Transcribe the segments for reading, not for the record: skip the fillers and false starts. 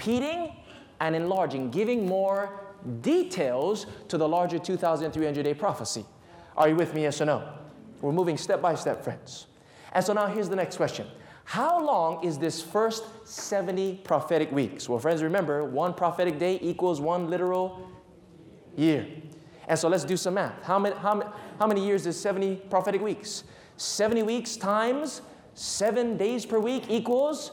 repeating and enlarging, giving more details to the larger 2,300-day prophecy. Are you with me, yes or no? We're moving step by step, friends. And so now here's the next question. How long is this first 70 prophetic weeks? Well, friends, remember, one prophetic day equals one literal year. And so let's do some math. How many years is 70 prophetic weeks? 70 weeks times 7 days per week equals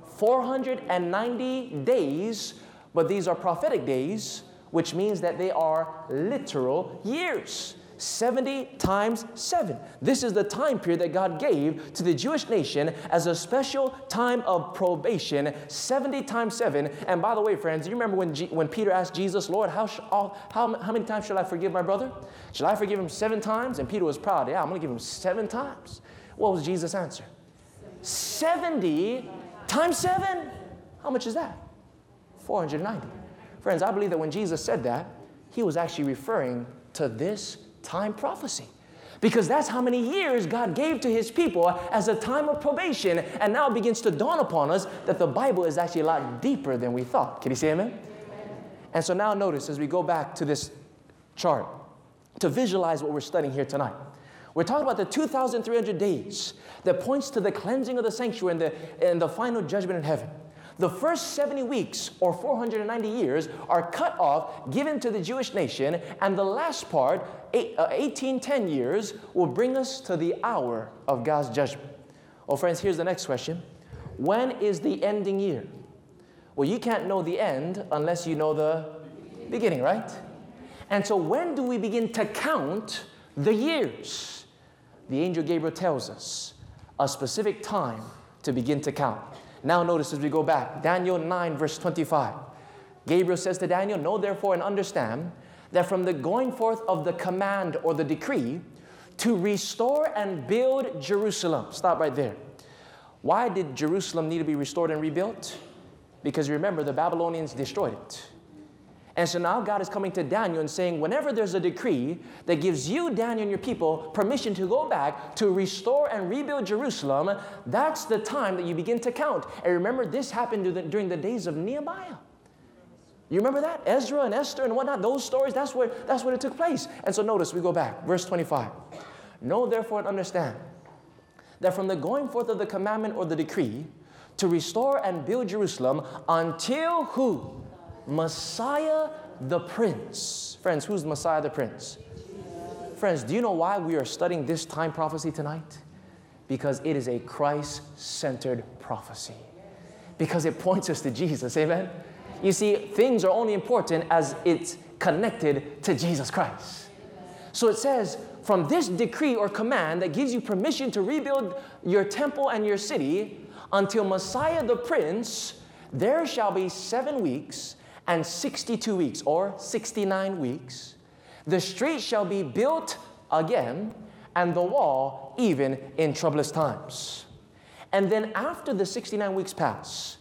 490 days. But these are prophetic days, which means that they are literal years. 70 times 7. This is the time period that God gave to the Jewish nation as a special time of probation, 70 times 7. And by the way, friends, you remember when Peter asked Jesus, Lord, how many times shall I forgive my brother? Shall I forgive him 7 times? And Peter was proud. Yeah, I'm going to give him 7 times. What was Jesus' answer? 70 times 7. How much is that? 490. Friends, I believe that when Jesus said that, he was actually referring to this time prophecy. Because that's how many years God gave to his people as a time of probation. And now it begins to dawn upon us that the Bible is actually a lot deeper than we thought. Can you say amen? Amen. And so now notice as we go back to this chart to visualize what we're studying here tonight. We're talking about the 2,300 days that points to the cleansing of the sanctuary and the final judgment in heaven. The first 70 weeks, or 490 years, are cut off, given to the Jewish nation, and the last part, 1810 years, will bring us to the hour of God's judgment. Well, friends, here's the next question. When is the ending year? Well, you can't know the end unless you know the beginning, right? And so when do we begin to count the years? The angel Gabriel tells us a specific time to begin to count. Now notice as we go back, Daniel 9 verse 25. Gabriel says to Daniel, know therefore and understand that from the going forth of the command or the decree to restore and build Jerusalem. Stop right there. Why did Jerusalem need to be restored and rebuilt? Because remember, the Babylonians destroyed it. And so now God is coming to Daniel and saying, whenever there's a decree that gives you, Daniel, and your people permission to go back to restore and rebuild Jerusalem, that's the time that you begin to count. And remember, this happened during the days of Nehemiah. You remember that? Ezra and Esther and whatnot, those stories, that's where it took place. And so notice, we go back, verse 25. Know therefore and understand that from the going forth of the commandment or the decree to restore and build Jerusalem until who? Messiah the Prince. Friends, who's Messiah the Prince? Friends, do you know why we are studying this time prophecy tonight? Because it is a Christ-centered prophecy. Because it points us to Jesus, amen? You see, things are only important as it's connected to Jesus Christ. So it says, from this decree or command that gives you permission to rebuild your temple and your city until Messiah the Prince, there shall be 7 weeks and 62 weeks, or 69 weeks. The street shall be built again, and the wall even in troublous times. And then after the 69 weeks pass,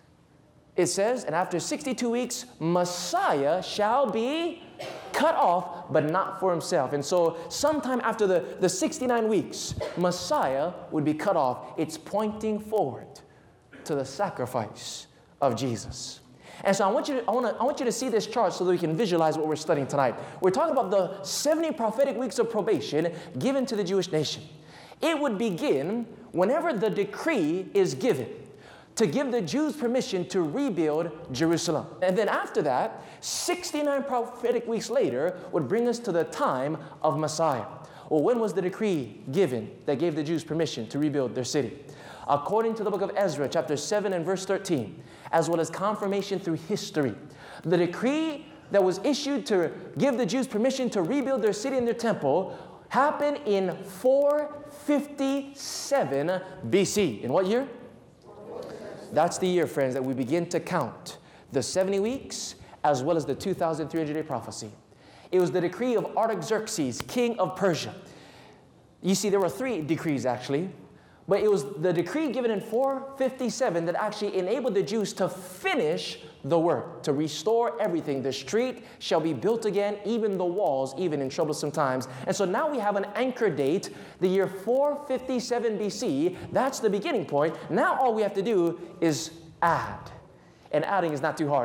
it says, and after 62 weeks, Messiah shall be cut off, but not for himself. And so sometime after the 69 weeks, Messiah would be cut off. It's pointing forward to the sacrifice of Jesus. And so I want you to see this chart so that we can visualize what we're studying tonight. We're talking about the 70 prophetic weeks of probation given to the Jewish nation. It would begin whenever the decree is given to give the Jews permission to rebuild Jerusalem. And then after that, 69 prophetic weeks later would bring us to the time of Messiah. Well, when was the decree given that gave the Jews permission to rebuild their city? According to the book of Ezra, chapter 7 and verse 13, as well as confirmation through history, the decree that was issued to give the Jews permission to rebuild their city and their temple happened in 457 BC. In what year? That's the year, friends, that we begin to count the 70 weeks as well as the 2,300-day prophecy. It was the decree of Artaxerxes, king of Persia. You see, there were 3 decrees actually. But it was the decree given in 457 that actually enabled the Jews to finish the work, to restore everything. The street shall be built again, even the walls, even in troublesome times. And so now we have an anchor date, the year 457 BC. That's the beginning point. Now all we have to do is add. And adding is not too hard.